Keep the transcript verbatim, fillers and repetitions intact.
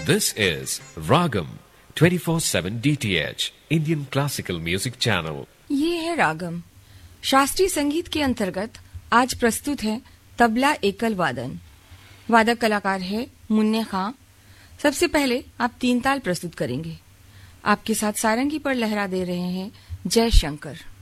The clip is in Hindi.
This is Ragam twenty-four seven D T H Indian Classical Music Channel. ये है रागम शास्त्रीय संगीत के अंतर्गत। आज प्रस्तुत है तबला एकल वादन। वादक कलाकार है मुन्ने खां। सबसे पहले आप तीन ताल प्रस्तुत करेंगे। आपके साथ सारंगी पर लहरा दे रहे हैं जय शंकर।